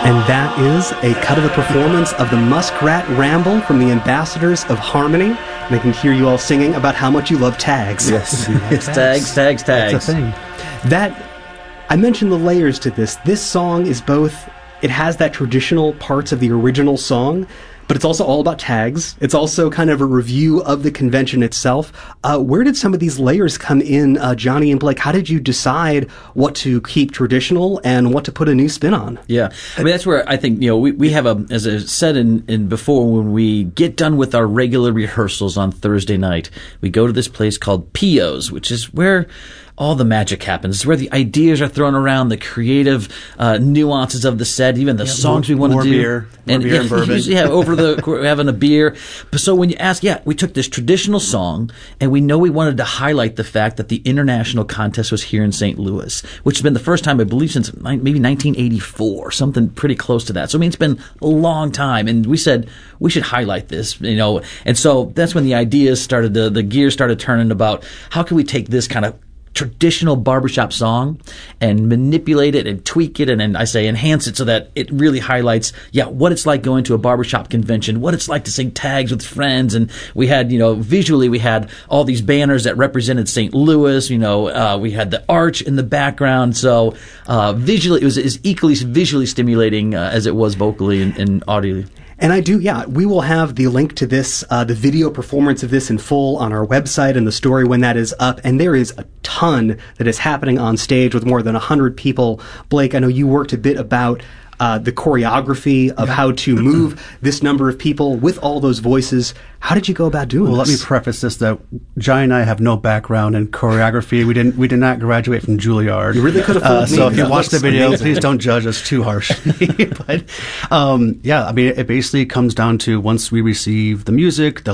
And that is a cut of the performance of the Muskrat Ramble from the Ambassadors of Harmony. And I can hear you all singing about how much you love tags. Yes, yes, tags. It's a thing. I mentioned the layers to this. This song is both, it has that traditional parts of the original song, but it's also all about tags. It's also kind of a review of the convention itself. Where did some of these layers come in, Johnny and Blake? How did you decide what to keep traditional and what to put a new spin on? Yeah, I mean, that's where I think, we have as I said in before, when we get done with our regular rehearsals on Thursday night, we go to this place called Pio's, which is where all the magic happens. It's where the ideas are thrown around, the creative nuances of the set, even the songs we want to do. More beer and bourbon. We're having a beer. But so when you ask, we took this traditional song, and we know we wanted to highlight the fact that the international contest was here in St. Louis, which has been the first time, I believe, since maybe 1984, something pretty close to that. So, I mean, it's been a long time, and we said we should highlight this, And so that's when the ideas started, the gears started turning about how can we take this kind of traditional barbershop song and manipulate it and tweak it and I say enhance it so that it really highlights what it's like going to a barbershop convention, what it's like to sing tags with friends. And we had visually we had all these banners that represented St. Louis, we had the arch in the background, so visually it was as equally visually stimulating as it was vocally and audibly. And we will have the link to this, the video performance of this in full on our website and the story when that is up. And there is a ton that is happening on stage with more than 100 people. Blake, I know you worked a bit about the choreography of how to move this number of people with all those voices. How did you go about doing this? Well, let me preface this that Johnny and I have no background in choreography. We did not graduate from Juilliard. You really could have fooled me. So if you watch the video, please don't judge us too harshly. But it basically comes down to once we receive the music, the